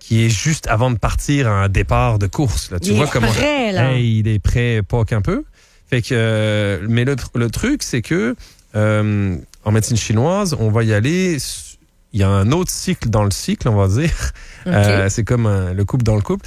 qui est juste avant de partir à un départ de course. Là. Tu vois comment prêt, là. Hey, il est prêt, pas qu'un peu. Fait que, mais le truc, c'est que en médecine chinoise, on va y aller. Il y a un autre cycle dans le cycle, on va dire. Okay. C'est comme le couple dans le couple.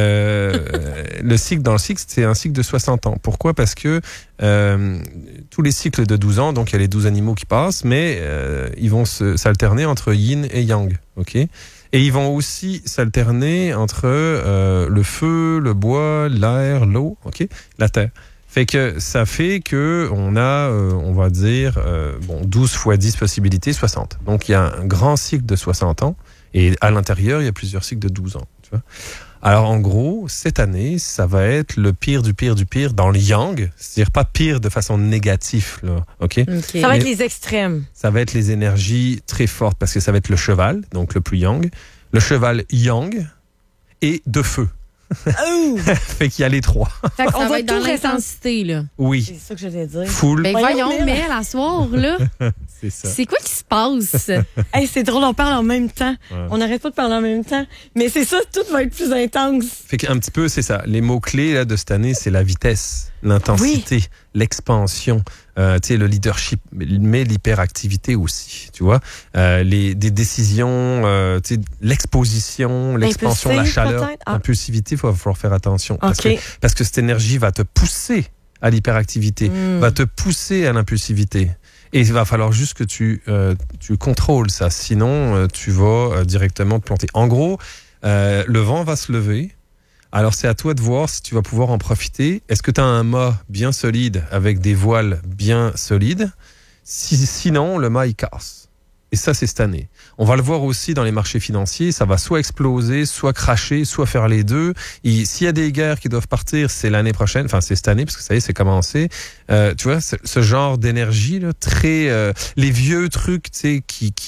Le cycle dans le cycle, c'est un cycle de 60 ans. Pourquoi? Parce que tous les cycles de 12 ans, donc il y a les 12 animaux qui passent, mais ils vont s'alterner entre yin et yang. Ok. Et ils vont aussi s'alterner entre le feu, le bois, l'air, l'eau, ok, la terre. Fait que ça fait que on a, on va dire, 12 fois 10 possibilités, 60. Donc il y a un grand cycle de 60 ans et à l'intérieur, il y a plusieurs cycles de 12 ans. Tu vois? Alors en gros, cette année, ça va être le pire du pire du pire dans le yang, c'est-à-dire pas pire de façon négative, là, ok? Ça va être les extrêmes. Ça va être les énergies très fortes parce que ça va être le cheval, donc le plus yang, le cheval yang et de feu. Fait qu'il y a les trois. Fait qu'on Ça va va être dans tout récenter. l'intensité, là. Oui. C'est ça que j'allais dire. Full. Ben voyons, mais à soir, là, C'est ça. c'est quoi qui se passe? Hey, c'est drôle, on parle en même temps. Ouais. On n'arrête pas de parler en même temps. Mais c'est ça, tout va être plus intense. Fait qu'un petit peu, c'est ça. Les mots-clés là, de cette année, c'est la vitesse, l'intensité, l'expansion, tu sais, le leadership, mais l'hyperactivité aussi, tu vois. Des décisions, tu sais, l'exposition, l'expansion, la Impulsif, chaleur, peut-être? Ah. l'impulsivité, il va falloir faire attention. OK. Parce que cette énergie va te pousser à l'hyperactivité, va te pousser à l'impulsivité. Et il va falloir juste que tu contrôles ça. Sinon, tu vas directement te planter. En gros, le vent va se lever. Alors, c'est à toi de voir si tu vas pouvoir en profiter. Est-ce que tu as un mât bien solide avec des voiles bien solides? Sinon, le mât, il casse. Et ça, c'est cette année. On va le voir aussi dans les marchés financiers. Ça va soit exploser, soit cracher, soit faire les deux. Et s'il y a des guerres qui doivent partir, c'est l'année prochaine. Enfin, c'est cette année, parce que ça y est, c'est commencé. Tu vois, ce genre d'énergie, là, très... les vieux trucs, tu sais,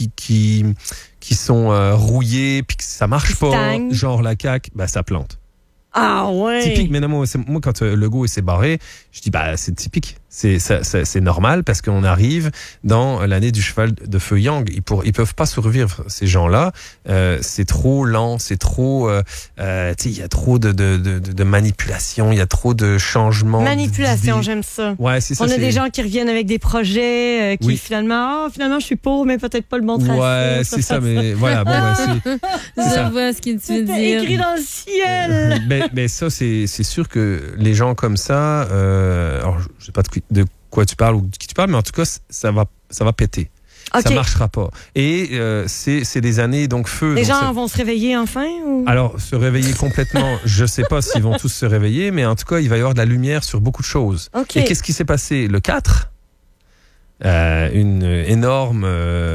qui sont rouillés, puis que ça marche pas, Stagne. genre la CAQ, ben, ça plante. Ah ouais. Typique, mais non, moi, quand Legault s'est barré, je dis, bah, c'est typique. C'est normal parce qu'on arrive dans l'année du cheval de feu yang. Ils peuvent pas survivre, ces gens-là. C'est trop lent, c'est trop, tu sais, il y a trop de manipulation, il y a trop de changements. Manipulation, d'idées. j'aime ça. Ouais, c'est ça. On a des gens qui reviennent avec des projets qui Oui. finalement je suis pour, mais peut-être pas le bon tracé. Ouais, c'est ça, mais voilà, bon, c'est ça. Je vois ce que tu veux C'était écrit dire. dans le ciel. Mais ça, c'est sûr que les gens comme ça, alors je sais pas de quoi tu parles ou de qui tu parles, mais en tout cas, ça va péter. OK. Ça marchera pas. Et c'est des années donc feu. Les donc gens vont se réveiller enfin ou... Alors, se réveiller complètement, je sais pas s'ils vont tous se réveiller, mais en tout cas, il va y avoir de la lumière sur beaucoup de choses. OK. Et qu'est-ce qui s'est passé? Le 4, une énorme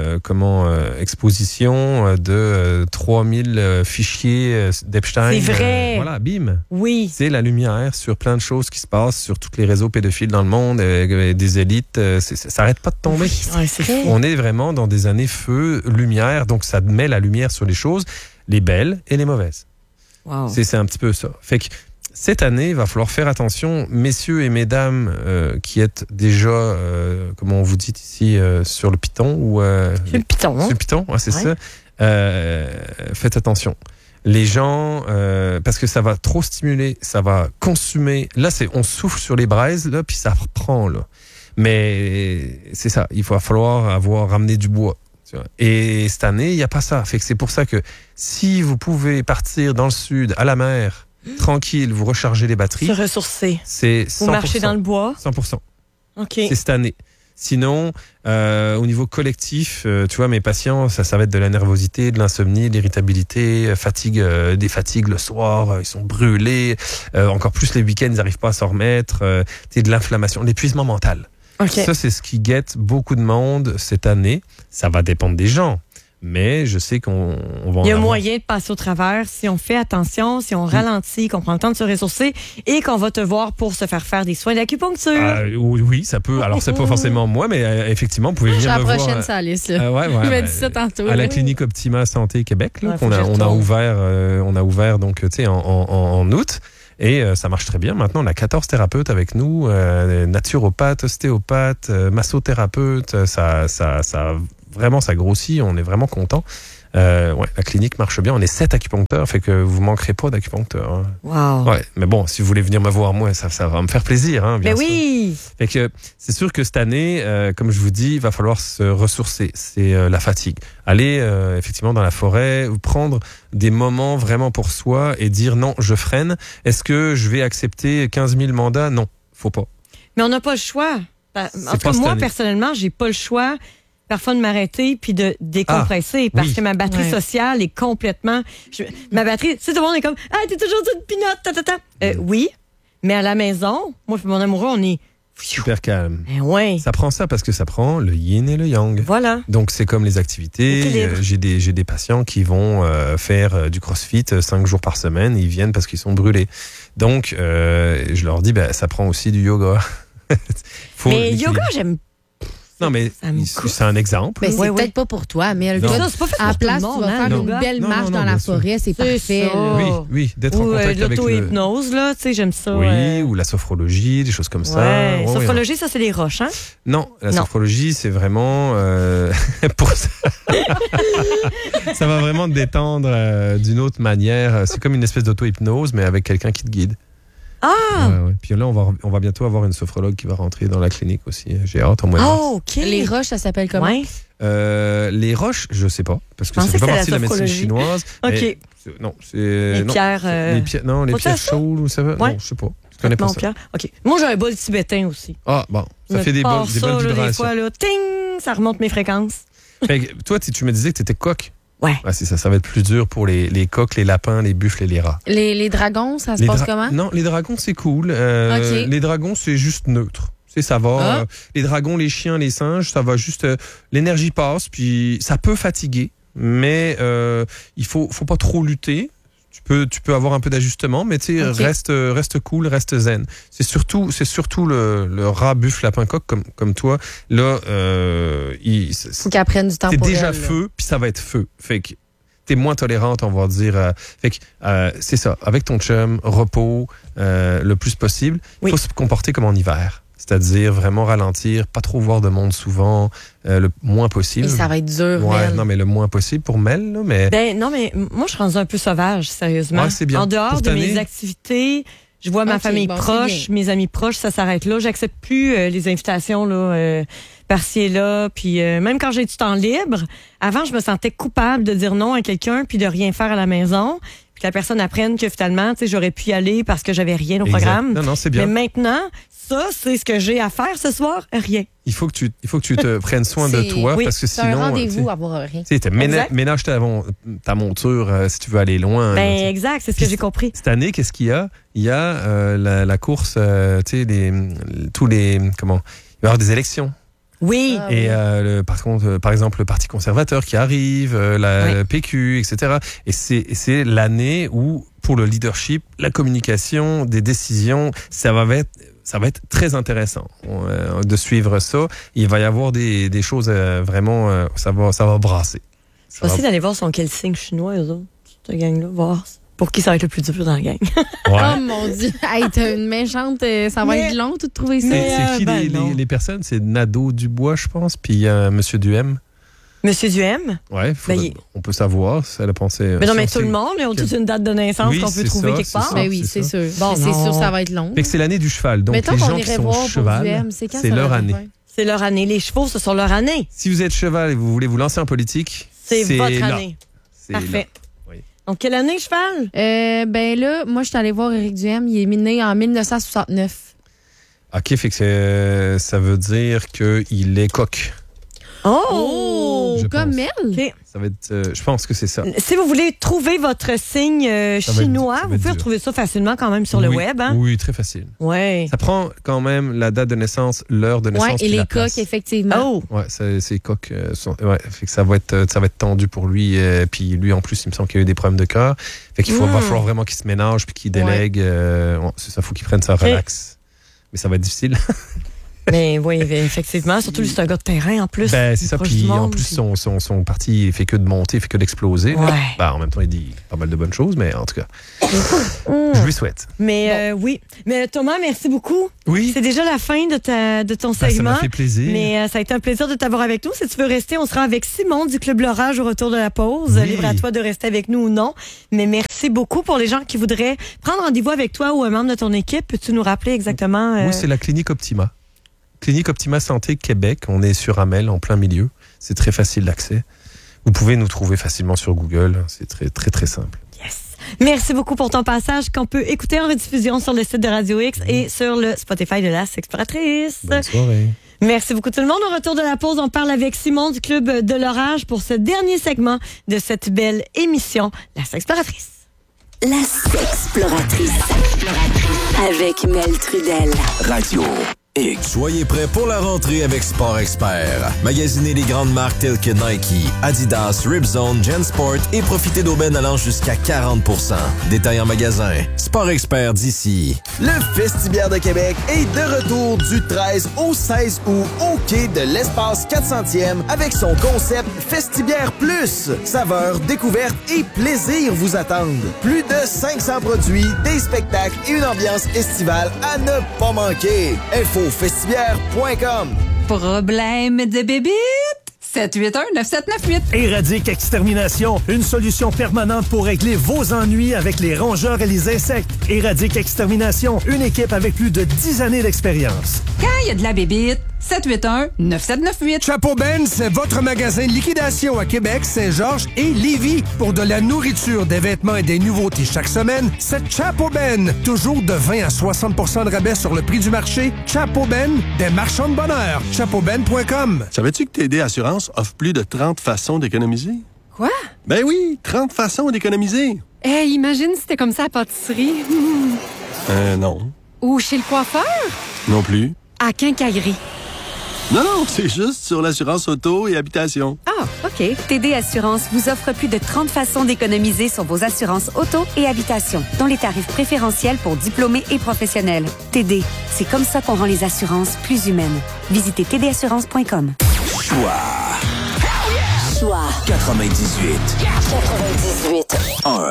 exposition de 3000 fichiers d'Epstein. C'est vrai. Voilà, bim. Oui. C'est la lumière sur plein de choses qui se passent sur tous les réseaux pédophiles dans le monde, des élites. Ça n'arrête pas de tomber. Ouais, c'est fou. On est vraiment dans des années feu, lumière, donc ça met la lumière sur les choses, les belles et les mauvaises. Wow. C'est un petit peu ça. Fait que cette année, il va falloir faire attention, messieurs et mesdames qui êtes déjà, comment on vous dit ici, sur le piton ou C'est le piton. sur le piton, ouais, c'est Ouais. ça. Faites attention. Les gens, parce que ça va trop stimuler, ça va consumer. Là, on souffle sur les braises, là, puis ça reprend, là. Mais c'est ça, il va falloir avoir ramené du bois. Tu vois. Et cette année, il n'y a pas ça. Fait que c'est pour ça que si vous pouvez partir dans le sud, à la mer, tranquille, vous rechargez les batteries, Se ressourcer. c'est 100%. Vous marchez dans le bois. 100%. OK. C'est cette année. Sinon, au niveau collectif, tu vois, mes patients, ça va être de la nervosité, de l'insomnie, de l'irritabilité, des fatigues le soir, ils sont brûlés. Encore plus les week-ends, ils n'arrivent pas à s'en remettre. De l'inflammation, l'épuisement mental. OK. Ça, c'est ce qui guette beaucoup de monde cette année. Ça va dépendre des gens. Mais je sais qu'on va en Il y a avoir. moyen de passer au travers si on fait attention, si on ralentit, qu'on prend le temps de se ressourcer et qu'on va te voir pour se faire des soins d'acupuncture. Oui, ça peut. Alors, c'est pas forcément moi, mais effectivement, vous pouvez venir La me voir. prochaine Salis, là. Ouais, Il m'a dit ça tantôt. À la clinique Optima Santé Québec, là, Ouais, faut que j'y on a retourne. ouvert donc, tu sais, en août. Et ça marche très bien. Maintenant, on a 14 thérapeutes avec nous, naturopathes, ostéopathes, massothérapeutes. Ça vraiment, ça grossit. On est vraiment contents. la clinique marche bien. On est 7 acupuncteurs, fait que vous manquerez pas d'acupuncteurs. Hein. Wow. Ouais, mais bon, si vous voulez venir me voir, moi, ça va me faire plaisir, hein, bien Ben sûr. oui. Fait que c'est sûr que cette année, comme je vous dis, il va falloir se ressourcer. C'est la fatigue. Aller effectivement dans la forêt, ou prendre des moments vraiment pour soi et dire non, je freine. Est-ce que je vais accepter 15 000 mandats? Non, faut pas. Mais on n'a pas le choix. En tout pas cas, cette moi, année. personnellement, j'ai pas le choix parfois de m'arrêter puis de décompresser parce oui. que ma batterie sociale est complètement... ma batterie, tu sais, tout le monde est comme « Ah, t'es toujours une pinotte, ta. Oui, mais à la maison, moi et mon amoureux, on est... Super calme. Ben ouais, Ça prend ça parce que ça prend le yin et le yang. voilà. Donc c'est comme les activités. Équilibre. J'ai des patients qui vont faire du CrossFit 5 jours par semaine. Ils viennent parce qu'ils sont brûlés. Donc je leur dis, ça prend aussi du yoga. Faut Mais l'équilibre. yoga, j'aime... Non, mais Ça me coûte. c'est un exemple. Ben, c'est Ouais, peut-être pas pour toi, mais Non. Ça, c'est pas fait à la pour tout le place, monde, tu vas hein, faire le une yoga. belle Non, marche non, dans non, la bien sûr. forêt, c'est C'est parfait. ça. là. Oui, d'être en Ou contact avec le... l'auto-hypnose, là, tu sais, j'aime ça. Oui, ou la sophrologie, des choses comme ça. Ouais, Ouais, sophrologie, ça, c'est les roches, hein? Non, la Non. sophrologie, c'est vraiment pour ça. Ça va vraiment te détendre d'une autre manière. C'est comme une espèce d'auto-hypnose, mais avec quelqu'un qui te guide. Ah! Ouais. Puis là, on va bientôt avoir une sophrologue qui va rentrer dans la clinique aussi. J'ai hâte, en moins. Oh, OK. Les roches, ça s'appelle comment? Ouais. Les roches, je sais pas, parce que ça pensais fait que pas c'était partie de la la médecine sophrologie. chinoise. OK. Mais non, c'est Les non. pierres... Les pierres, non, les Faut pierres faire ça? chaudes, ou ça va? Ouais. Non, je sais pas. Je connais pas Mon ça. pierre. OK. Moi, j'ai un bol tibétain aussi. Ah, bon, ça Je fait des bonnes passe ça, là, des vibrations. fois, là, ting, ça remonte mes fréquences. Fait que, toi, tu me disais que tu étais coq. Ouais. Ah, c'est ça va être plus dur pour les coqs, les lapins, les buffles et les rats. Les dragons, ça se passe comment? Non, les dragons, c'est cool. Ok. Les dragons, c'est juste neutre. Ça va. Ah. Les dragons, les chiens, les singes, ça va juste. L'énergie passe, puis ça peut fatiguer, mais il faut pas trop lutter. Tu peux avoir un peu d'ajustement, mais tu sais, Ok. reste cool, reste zen. C'est surtout le rat, buffle, lapin, coq comme toi. Là, Faut qu'elle prenne du temps c'est pour déjà elle, là. feu, puis ça va être feu. Fait que t'es moins tolérante, on va dire. Fait que c'est ça. Avec ton chum, repos le plus possible. Il Oui. faut se comporter comme en hiver. C'est-à-dire vraiment ralentir, pas trop voir de monde souvent, le moins possible. Et ça va être dur, Ouais, Mel. non, mais le moins possible pour Mel, là, mais Ben non, mais moi, je suis rendue un peu sauvage, sérieusement. Ouais, c'est bien. En dehors Pour de cette mes année- activités, je vois ma Ok, famille bon, c'est proche, mes amis proches, ça s'arrête là. J'accepte plus les invitations là, par-ci et là. Puis même quand j'ai du temps libre, avant, je me sentais coupable de dire non à quelqu'un puis de rien faire à la maison. Puis que la personne apprenne que finalement, tu sais, j'aurais pu y aller parce que j'avais rien au Exact. programme. Non, c'est bien. Mais maintenant, ça, c'est ce que j'ai à faire ce soir, rien. Il faut que tu te prennes soin de C'est- toi oui, parce que C'est un sinon, rendez-vous à voir rien. tu sais, Exact. ménage ta monture si tu veux aller loin. Ben là, tu sais. exact, c'est ce que j'ai compris. Cette année, qu'est-ce qu'il y a? Il y a la course, tu sais, tous les comment? Il va y avoir des élections. Oui. Ah, Et par exemple, le Parti conservateur qui arrive, la Oui. PQ, etc. Et c'est l'année où, pour le leadership, la communication, des décisions, ça va être très intéressant de suivre ça. Il va y avoir des choses vraiment, ça va brasser. Je vais essayer d'aller voir son quel signe chinois, eux autres, cette gang-là, voir pour qui ça va être le plus dur dans la gang. Ouais. Oh mon Dieu! Hey, t'as une méchante. Ça va Mais- être long, tout de trouver ça. Mais- C'est qui ben non. les personnes? C'est Nadeau Dubois, je pense, puis Monsieur Duhem. Monsieur Duhem? Ouais, Ben, on peut savoir si elle a pensé. Mais non, si mais on tout le sait- monde, ils ont toute une date de naissance Oui, qu'on peut c'est trouver ça, quelque c'est part. ça. Ben oui, c'est c'est ça. sûr. Bon, Mais c'est non. sûr, ça va être long. Fait que c'est l'année du cheval. Donc, Mettons les qu'on gens qui irait sont voir pour cheval, UM. C'est quand c'est ça leur va année. faire? C'est leur année. Les chevaux, ce sont leur année. Si vous êtes cheval et vous voulez vous lancer en politique, C'est votre là. année. C'est Parfait. là. Oui. Donc, quelle année, cheval? Ben là, moi, je suis allée voir Éric Duhem. Il est né en 1969. OK, fait que ça veut dire qu'il est coq. Oh! Je Comme pense. Mel. OK. Ça va être, je pense que c'est ça. Si vous voulez trouver votre signe Ça va être- chinois, ça va vous être pouvez dur. retrouver ça facilement quand même sur le Oui, web. Hein? Oui, très facile. Ouais. Ça prend quand même la date de naissance, l'heure de naissance. Ouais, et puis les la place. coques, effectivement. Oh! Ouais, ces coqs ouais, fait que ça va être tendu pour lui. Puis lui, en plus, il me semble qu'il a eu des problèmes de cœur. Fait qu'il va falloir vraiment qu'il se ménage puis qu'il délègue. Ouais, c'est ça, faut qu'il prenne ça relax. Mais ça va être difficile. Mais oui, effectivement. Surtout, lui, c'est un gars de terrain en plus. Ben, c'est ça. Puis en plus, son parti, il fait que de monter, il fait que d'exploser. Ouais. Ben, en même temps, il dit pas mal de bonnes choses, mais en tout cas, je lui souhaite. Mais oui. Mais Thomas, merci beaucoup. Oui. C'est déjà la fin de ton segment. Ça m'a fait plaisir. Mais ça a été un plaisir de t'avoir avec nous. Si tu veux rester, on sera avec Simon du Club L'Orage au retour de la pause. Oui. Libre à toi de rester avec nous ou non. Mais merci beaucoup pour les gens qui voudraient prendre rendez-vous avec toi ou un membre de ton équipe. Peux-tu nous rappeler exactement? Oui, c'est la Clinique Optima. Clinique Optima Santé Québec. On est sur Amel, en plein milieu. C'est très facile d'accès. Vous pouvez nous trouver facilement sur Google. C'est très, très, très simple. Yes. Merci beaucoup pour ton passage qu'on peut écouter en rediffusion sur le site de Radio X et sur le Spotify de la Sexploratrice. Bonne soirée. Merci beaucoup tout le monde. Au retour de la pause, on parle avec Simon du Club de l'Orage pour ce dernier segment de cette belle émission, la Sexploratrice. La Sexploratrice. Avec Mel Trudel. Radio X. Soyez prêts pour la rentrée avec Sport Expert. Magasinez les grandes marques telles que Nike, Adidas, Ripzone, JanSport et profitez d'aubaines allant jusqu'à 40%. Détail en magasin. Sport Expert d'ici. Le Festibiaire de Québec est de retour du 13 au 16 août au quai de l'Espace 400e avec son concept Festibiaire Plus. Saveurs, découvertes et plaisir vous attendent. Plus de 500 produits, des spectacles et une ambiance estivale à ne pas manquer. Festibiaire.com. Problème de bébite? 781-9798. Éradique Extermination, une solution permanente pour régler vos ennuis avec les rongeurs et les insectes. Éradique Extermination, une équipe avec plus de 10 années d'expérience. Quand il y a de la bébite, 781-9798. Chapeau Ben, c'est votre magasin de liquidation à Québec, Saint-Georges et Lévis. Pour de la nourriture, des vêtements et des nouveautés chaque semaine, c'est Chapeau Ben. Toujours de 20 à 60% de rabais sur le prix du marché. Chapeau Ben, des marchands de bonheur. chapeauben.com. Savais-tu que TD Assurance offre plus de 30 façons d'économiser? Quoi? Ben oui, 30 façons d'économiser. Hey, imagine si c'était comme ça à la pâtisserie. Non. Ou chez le coiffeur? Non plus. À quincaillerie. Non, c'est juste sur l'assurance auto et habitation. Ah, OK. TD Assurance vous offre plus de 30 façons d'économiser sur vos assurances auto et habitation, dont les tarifs préférentiels pour diplômés et professionnels. TD, c'est comme ça qu'on rend les assurances plus humaines. Visitez tdassurance.com. Choix 98. 1.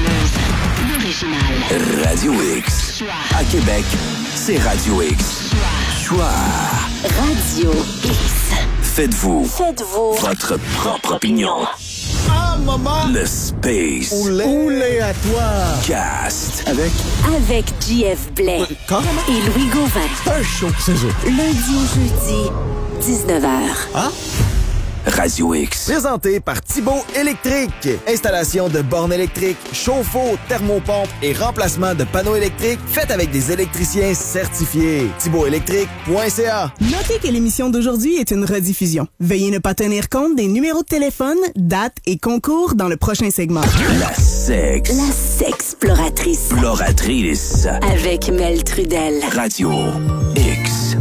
Radio X. À Québec, c'est Radio X. Choix. Radio X. Faites-vous Faites-vous votre propre opinion. Ah, maman! Le Space Oulé à toi! Cast avec JF Blais et Louis Gauvin. Un show, c'est ça. Lundi au jeudi, 19h. Ah? Radio X. Présenté par Thibaut Électrique. Installation de bornes électriques, chauffe-eau, thermopompe et remplacement de panneaux électriques faites avec des électriciens certifiés. ThibautElectrique.ca. Notez que l'émission d'aujourd'hui est une rediffusion. Veuillez ne pas tenir compte des numéros de téléphone, dates et concours dans le prochain segment. La Sexploratrice. Exploratrice. Avec Mel Trudel. Radio X.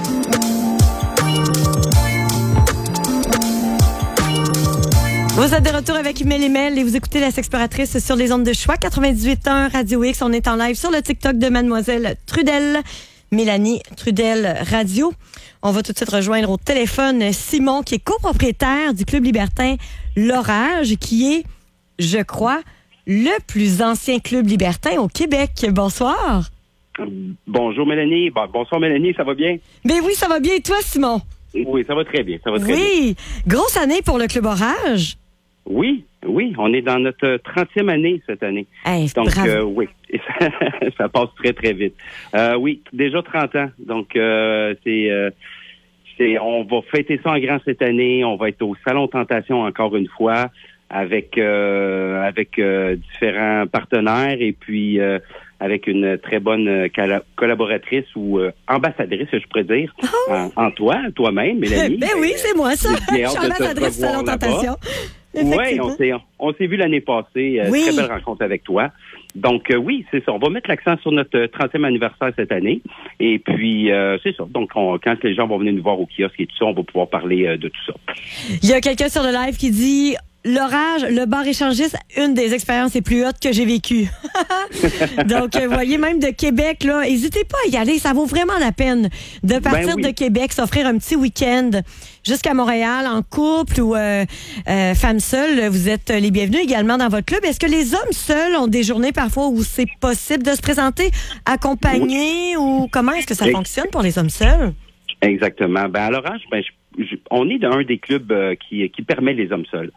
Vous êtes de retour avec Mel et Mel et vous écoutez la Sexploratrice sur les ondes de choix 98.1 Radio X. On est en live sur le TikTok de Mademoiselle Trudel, Mélanie Trudel Radio. On va tout de suite rejoindre au téléphone Simon, qui est copropriétaire du Club libertin L'Orage, qui est, je crois, le plus ancien club libertin au Québec. Bonsoir. Bonjour Mélanie. Bonsoir Mélanie, ça va bien? Ben oui, ça va bien. Et toi, Simon? Oui, ça va très bien. Ça va très bien. Oui. Grosse année pour le Club Orage. Oui, on est dans notre 30e année cette année. Hey, donc, bravo. oui, ça passe très, très vite. Oui, déjà 30 ans. Donc, on va fêter ça en grand cette année. On va être au Salon Tentation encore une fois avec différents partenaires et puis avec une très bonne collaboratrice ou ambassadrice, je pourrais dire, en toi-même, Mélanie. Ben oui, c'est moi ça. Je suis ambassadrice du Salon Tentation. Oui, on s'est vu l'année passée. Oui. Très belle rencontre avec toi. Donc, oui, c'est ça. On va mettre l'accent sur notre 30e anniversaire cette année. Et puis, c'est ça. Donc, quand les gens vont venir nous voir au kiosque et tout ça, on va pouvoir parler de tout ça. Il y a quelqu'un sur le live qui dit l'orage, le bar échangiste, une des expériences les plus hautes que j'ai vécues. Donc, vous voyez, même de Québec, là, n'hésitez pas à y aller. Ça vaut vraiment la peine de partir de Québec, s'offrir un petit week-end jusqu'à Montréal en couple ou femme seule. Vous êtes les bienvenus également dans votre club. Est-ce que les hommes seuls ont des journées parfois où c'est possible de se présenter accompagnés ou comment est-ce que ça fonctionne pour les hommes seuls? Exactement. Ben, à l'orage, on est d'un des clubs qui permet les hommes seuls.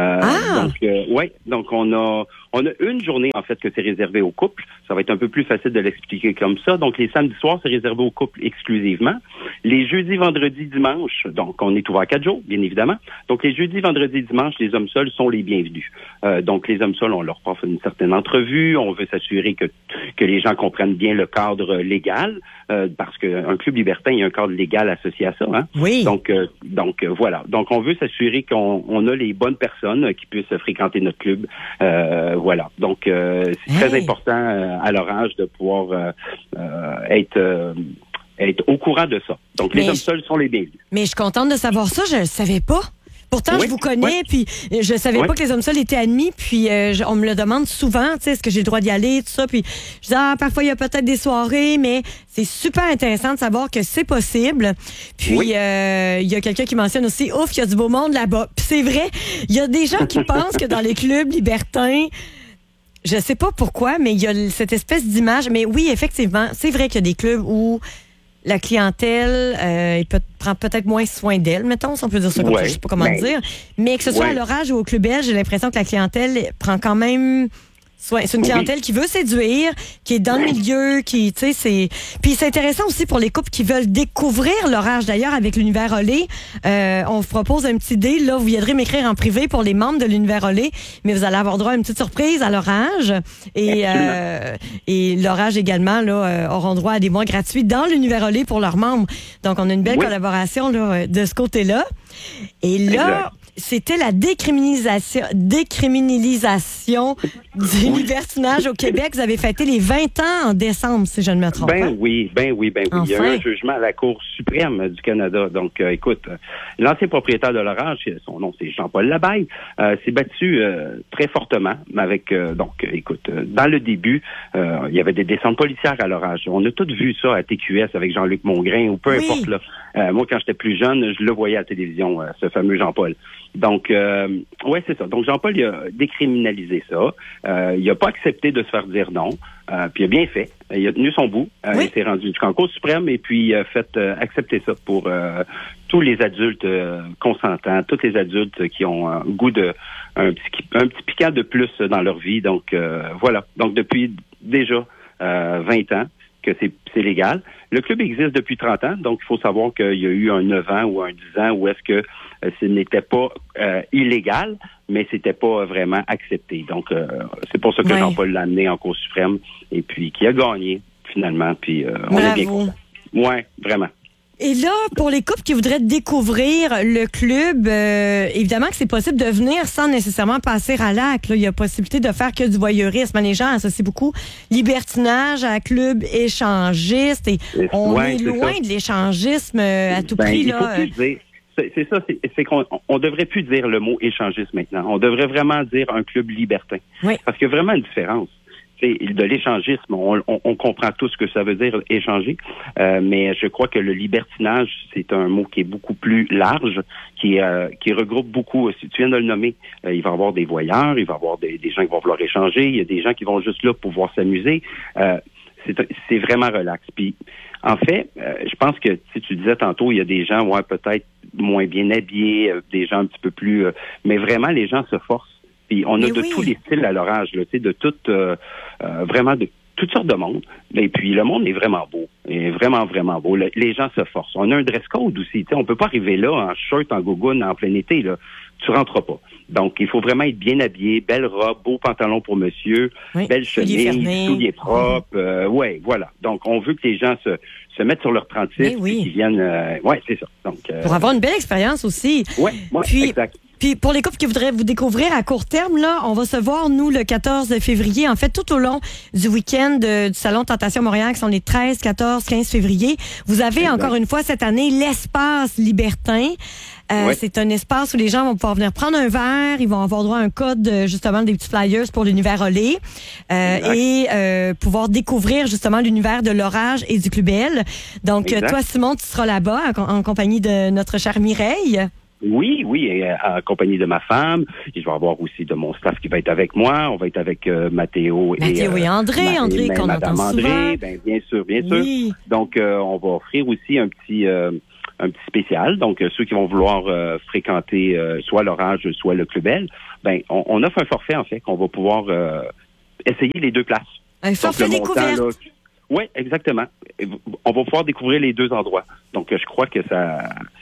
Donc on a une journée en fait que c'est réservé aux couples. Ça va être un peu plus facile de l'expliquer comme ça. Donc les samedis soirs, c'est réservé aux couples exclusivement. Les jeudis, vendredis, dimanches, donc on est ouvert 4 jours, bien évidemment. Donc les jeudis, vendredis, dimanches, les hommes seuls sont les bienvenus. Donc les hommes seuls, on leur offre une certaine entrevue. On veut s'assurer que les gens comprennent bien le cadre légal, parce qu'un club libertin, il y a un cadre légal associé à ça. Hein? Oui. Donc voilà. Donc on veut s'assurer qu'on a les bonnes personnes qui puissent fréquenter notre club. Voilà. Donc c'est très important à l'orage de pouvoir être au courant de ça. Donc les hommes seuls sont les bienvenus. Mais je suis contente de savoir ça. Je ne savais pas. Pourtant, je vous connais, puis je savais pas que les hommes seuls étaient admis, puis on me le demande souvent, tu sais, est-ce que j'ai le droit d'y aller, tout ça, puis je dis, parfois, il y a peut-être des soirées, mais c'est super intéressant de savoir que c'est possible. Puis, il y a quelqu'un qui mentionne aussi, il y a du beau monde là-bas. Puis c'est vrai, il y a des gens qui pensent que dans les clubs libertins, je sais pas pourquoi, mais il y a cette espèce d'image, mais oui, effectivement, c'est vrai qu'il y a des clubs où la clientèle prend peut-être moins soin d'elle, mettons, si on peut dire ça comme ça, je sais pas comment dire. Mais que ce soit à l'orage ou au Club Belge, j'ai l'impression que la clientèle prend quand même soin. C'est une clientèle qui veut séduire, qui est dans le milieu, qui, tu sais, Puis c'est intéressant aussi pour les couples qui veulent découvrir l'orage. D'ailleurs, avec l'Univers Olé, on vous propose un petit dé. Là, vous viendrez m'écrire en privé pour les membres de l'Univers Olé, mais vous allez avoir droit à une petite surprise à l'orage. Et l'orage également, là, auront droit à des mois gratuits dans l'Univers Olé pour leurs membres. Donc, on a une belle collaboration là, de ce côté-là. Et là, c'était la décriminalisation du libertinage au Québec. Vous avez fêté les 20 ans en décembre, si je ne me trompe pas. Ben oui. Enfin. Il y a eu un jugement à la Cour suprême du Canada. Donc, écoute, l'ancien propriétaire de l'orage, son nom c'est Jean-Paul Labaille, s'est battu très fortement avec, dans le début, il y avait des descentes policières à l'orage. On a tous vu ça à TQS avec Jean-Luc Mongrain ou peu importe là. Moi, quand j'étais plus jeune, je le voyais à la télévision, ce fameux Jean-Paul. Donc, c'est ça. Donc, Jean-Paul, il a décriminalisé ça. Il a pas accepté de se faire dire non. Puis il a bien fait. Il a tenu son bout. Il s'est rendu jusqu'en Cour suprême et puis il a fait accepter ça pour tous les adultes consentants, tous les adultes qui ont un goût de un petit piquant de plus dans leur vie. Donc, voilà. Donc, depuis déjà 20 ans que c'est légal. Le club existe depuis 30 ans, donc il faut savoir qu'il y a eu un 9 ans ou un 10 ans où est-ce que ce n'était pas illégal, mais c'était pas vraiment accepté. Donc, c'est pour ça que Jean-Paul l'a amené en Cour suprême et puis qui a gagné, finalement. Puis, on est bien content. Oui, vraiment. Et là, pour les couples qui voudraient découvrir le club, évidemment que c'est possible de venir sans nécessairement passer à l'acte. Il y a possibilité de faire que du voyeurisme. Les gens associent beaucoup libertinage à club échangiste et on est loin de l'échangisme à tout prix. Il faut plus dire. C'est ça, c'est qu'on devrait plus dire le mot échangiste maintenant. On devrait vraiment dire un club libertin. Oui. Parce qu'il y a vraiment une différence. De l'échangisme, on comprend tout ce que ça veut dire échanger, mais je crois que le libertinage, c'est un mot qui est beaucoup plus large, qui regroupe beaucoup. Si tu viens de le nommer, il va y avoir des voyeurs, il va y avoir des gens qui vont vouloir échanger, il y a des gens qui vont juste là pour pouvoir s'amuser. C'est vraiment relax. Puis, en fait, je pense que si tu disais tantôt, il y a des gens, peut-être moins bien habillés, des gens un petit peu plus, mais vraiment les gens se forcent. Puis on a tous les styles à l'orage, là, tu sais, de vraiment de toutes sortes de monde. Et puis le monde est vraiment beau, est vraiment vraiment beau. Les gens se forcent. On a un dress code aussi. Tu sais, on peut pas arriver là en short, en gougoune, en plein été là. Tu rentres pas. Donc il faut vraiment être bien habillé, belle robe, beau pantalon pour monsieur, belle chemise, souliers propres. Voilà. Donc on veut que les gens se mettent sur leur 36 et qu'ils viennent. C'est ça. Donc pour avoir une belle expérience aussi. Puis, exact. Puis pour les couples qui voudraient vous découvrir à court terme, là, on va se voir, nous, le 14 février. En fait, tout au long du week-end du Salon Tentation Montréal, qui sont les 13, 14, 15 février. Vous avez encore une fois cette année l'espace libertin. C'est un espace où les gens vont pouvoir venir prendre un verre, ils vont avoir droit à un code, justement, des petits flyers pour l'univers Olé, et pouvoir découvrir, justement, l'univers de l'orage et du Clubel. Donc, toi, Simon, tu seras là-bas en compagnie de notre chère Mireille. Oui, et en compagnie de ma femme. Et je vais avoir aussi de mon staff qui va être avec moi. On va être avec Mathéo et André, qu'on Madame entend André, souvent. bien sûr. Oui. Donc, on va offrir aussi un petit spécial. Donc, ceux qui vont vouloir fréquenter soit l'orage, soit le Clubel, on offre un forfait, en fait, qu'on va pouvoir essayer les deux places. Un forfait découverte. Oui, exactement. On va pouvoir découvrir les deux endroits. Donc, je crois que ça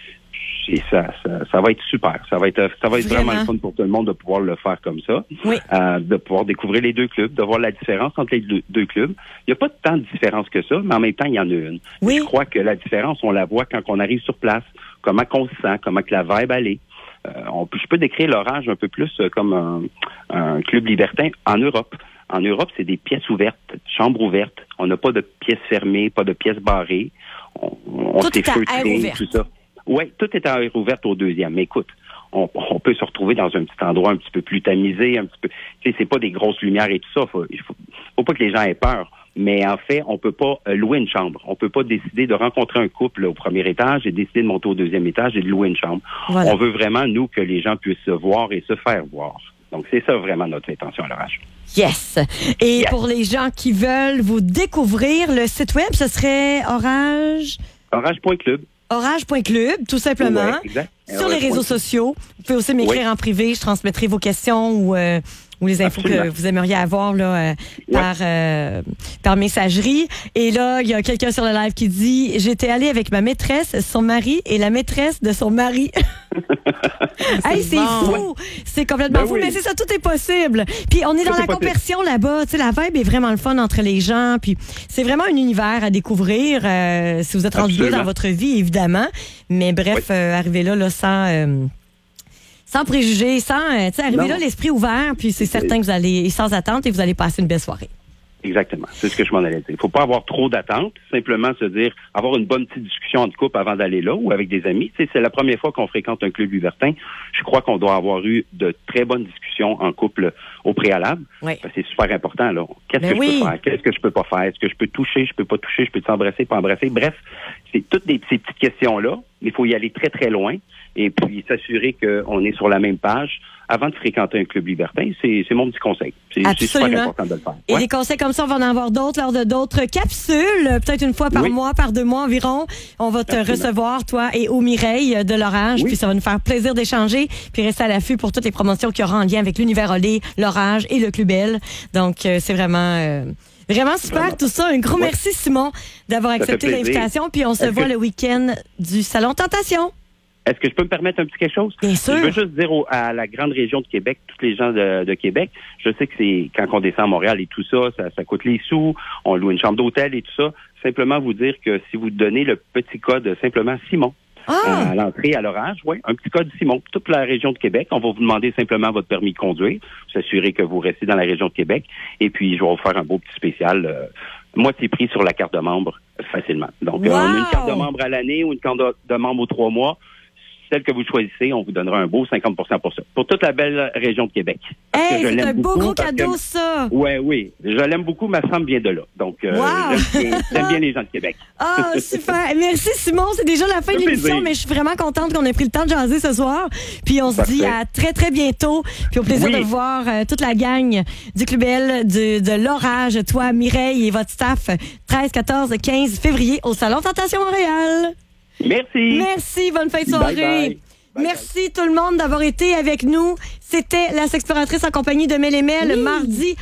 va être super. Ça va être vraiment le fun pour tout le monde de pouvoir le faire comme ça. Oui. De pouvoir découvrir les deux clubs, de voir la différence entre les deux clubs. Il n'y a pas tant de différence que ça, mais en même temps, il y en a une. Oui. Je crois que la différence, on la voit quand on arrive sur place, comment qu'on se sent, comment que la vibe elle est. Je peux décrire l'orage un peu plus comme un club libertin en Europe. En Europe, c'est des pièces ouvertes, chambres ouvertes. On n'a pas de pièces fermées, pas de pièces barrées. On tout s'est est à air feutré, ouvert. tout ça. Oui, tout est à air ouverte au deuxième. Mais écoute, on peut se retrouver dans un petit endroit un petit peu plus tamisé, un petit peu. Tu sais, c'est pas des grosses lumières et tout ça. Faut pas que les gens aient peur. Mais en fait, on peut pas louer une chambre. On peut pas décider de rencontrer un couple au premier étage et décider de monter au deuxième étage et de louer une chambre. Voilà. On veut vraiment, nous, que les gens puissent se voir et se faire voir. Donc, c'est ça vraiment notre intention à l'orage. Yes! Et pour les gens qui veulent vous découvrir, le site web, ce serait Orage.club. Orage.club, tout simplement. Ouais, exact. Sur les réseaux sociaux. Vous pouvez aussi m'écrire en privé. Je transmettrai vos questions ou les infos que vous aimeriez avoir là, par messagerie. Et là, il y a quelqu'un sur le live qui dit « J'étais allée avec ma maîtresse, son mari et la maîtresse de son mari. » Hey, c'est fou! C'est complètement fou, mais c'est ça, tout est possible. Puis on est dans la conversion là-bas. Tu sais, la vibe est vraiment le fun entre les gens. Puis c'est vraiment un univers à découvrir si vous êtes rendu là dans votre vie, évidemment. Mais bref, arriver là sans préjugés, arriver là l'esprit ouvert, puis c'est certain que vous allez, sans attente, et vous allez passer une belle soirée. Exactement. C'est ce que je m'en allais dire. Il faut pas avoir trop d'attentes. Simplement se dire, avoir une bonne petite discussion entre couple avant d'aller là ou avec des amis. Tu sais, c'est la première fois qu'on fréquente un club libertin. Je crois qu'on doit avoir eu de très bonnes discussions en couple au préalable. Oui. C'est super important, là. Qu'est-ce que je peux faire? Qu'est-ce que je peux pas faire? Est-ce que je peux toucher? Je peux pas toucher? Je peux t'embrasser? Pas embrasser? Bref, c'est toutes ces petites questions-là. Il faut y aller très, très loin. Et puis, s'assurer qu'on est sur la même page avant de fréquenter un club libertin. C'est mon petit conseil. C'est super important de le faire. Et des conseils comme ça, on va en avoir d'autres lors de d'autres capsules. Peut-être une fois par mois, par 2 mois environ. On va te recevoir, toi et Mireille de l'Orage. Puis ça va nous faire plaisir d'échanger. Puis rester à l'affût pour toutes les promotions qu'il y aura en lien avec l'univers Olé, l'Orage et le Clubel. Donc, c'est vraiment... Vraiment super, tout ça. Un gros merci, Simon, d'avoir accepté l'invitation. Puis on se voit le week-end du Salon Tentation. Est-ce que je peux me permettre un petit quelque chose? Bien sûr. Je veux juste dire à la grande région de Québec, tous les gens de Québec, je sais que c'est quand on descend à Montréal et tout ça, ça coûte les sous, on loue une chambre d'hôtel et tout ça. Simplement vous dire que si vous donnez le petit code simplement Simon à l'entrée à l'Orage, un petit code Simon, toute la région de Québec, on va vous demander simplement votre permis de conduire, s'assurer que vous restez dans la région de Québec, et puis je vais vous faire un beau petit spécial. Moitié prix sur la carte de membre facilement. Donc, on a une carte de membre à l'année ou une carte de membre aux 3 mois. Celle que vous choisissez, on vous donnera un beau 50% pour ça. Pour toute la belle région de Québec. Hey, c'est un beau gros cadeau, ça! Oui. Je l'aime beaucoup, ma femme vient de là. Donc, j'aime bien les gens de Québec. Ah, super! Merci, Simon. C'est déjà la fin de l'émission, mais je suis vraiment contente qu'on ait pris le temps de jaser ce soir. Puis on se dit à très, très bientôt. Puis au plaisir de voir toute la gang du Clubel, de l'Orage, toi, Mireille et votre staff, 13, 14, 15 février au Salon Tentation Montréal. Merci, bonne fin de soirée. Bye. Merci tout le monde d'avoir été avec nous. C'était la Sexploratrice en compagnie de Mélémel le mardi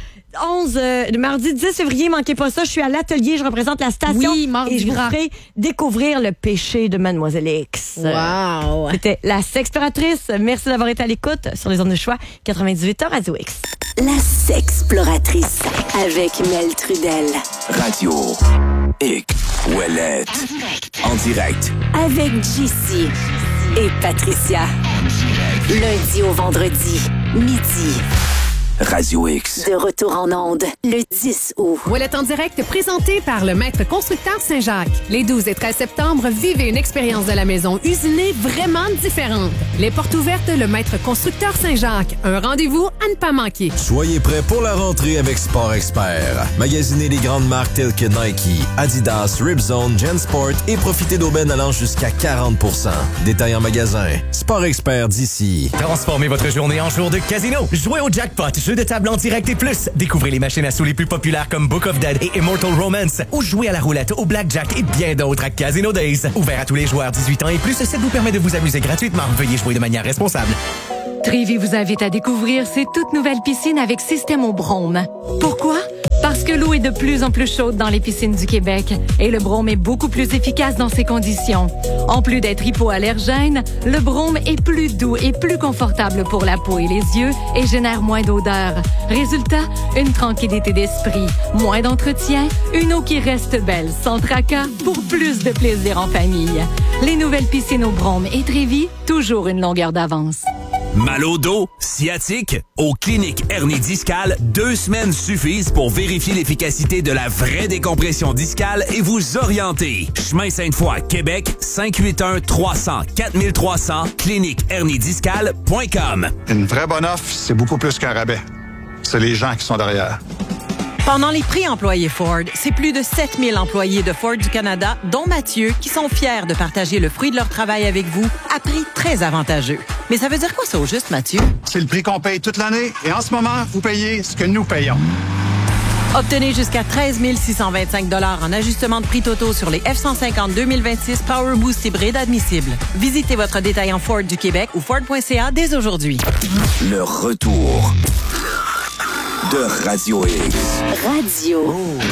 10 février, manquez pas ça, je suis à l'atelier, je représente la station et je vous ferai découvrir le péché de Mademoiselle X. Wow! C'était la Sexploratrice. Merci d'avoir été à l'écoute sur les ondes de choix 98.1 Radio X. La Sexploratrice avec Mel Trudel. Radio X. Ouellette. En direct. Avec JC et Patricia. Lundi au vendredi, midi. Radio X. De retour en onde, le 10 août. Ouellet en direct, présenté par le Maître Constructeur Saint-Jacques. Les 12 et 13 septembre, vivez une expérience de la maison usinée vraiment différente. Les portes ouvertes, le Maître Constructeur Saint-Jacques. Un rendez-vous à ne pas manquer. Soyez prêts pour la rentrée avec Sport Expert. Magasinez les grandes marques telles que Nike, Adidas, Ripzone, JanSport et profitez d'aubaines allant jusqu'à 40%. Détails en magasin. Sport Expert d'ici. Transformez votre journée en jour de casino. Jouez au jackpot. Jeux de table en direct et plus. Découvrez les machines à sous les plus populaires comme Book of Dead et Immortal Romance. Ou jouez à la roulette, au blackjack et bien d'autres à Casino Days. Ouvert à tous les joueurs 18 ans et plus, ça vous permet de vous amuser gratuitement. Veuillez jouer de manière responsable. Trévi vous invite à découvrir ses toutes nouvelles piscines avec système au brome. Pourquoi? Parce que l'eau est de plus en plus chaude dans les piscines du Québec et le brome est beaucoup plus efficace dans ces conditions. En plus d'être hypoallergène, le brome est plus doux et plus confortable pour la peau et les yeux et génère moins d'odeur. Résultat, une tranquillité d'esprit, moins d'entretien, une eau qui reste belle sans tracas pour plus de plaisir en famille. Les nouvelles piscines au brome et Trévi, toujours une longueur d'avance. Mal au dos, sciatique? Aux cliniques hernie discale, 2 semaines suffisent pour vérifier l'efficacité de la vraie décompression discale et vous orienter. Chemin Sainte-Foy, Québec, 581-300-4300, cliniquehernidiscale.com. Une vraie bonne offre, c'est beaucoup plus qu'un rabais. C'est les gens qui sont derrière. Pendant les prix employés Ford, c'est plus de 7000 employés de Ford du Canada, dont Mathieu, qui sont fiers de partager le fruit de leur travail avec vous à prix très avantageux. Mais ça veut dire quoi ça au juste, Mathieu? C'est le prix qu'on paye toute l'année et en ce moment, vous payez ce que nous payons. Obtenez jusqu'à 13 625 $ en ajustement de prix totaux sur les F-150 2026 Power Boost hybride admissibles. Visitez votre détaillant Ford du Québec ou Ford.ca dès aujourd'hui. Le retour de Radio X. Radio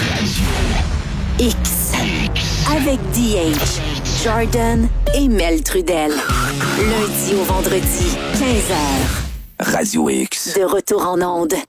X. Avec DH, Jordan et Mel Trudel. Lundi au vendredi, 15h. Radio X. De retour en onde,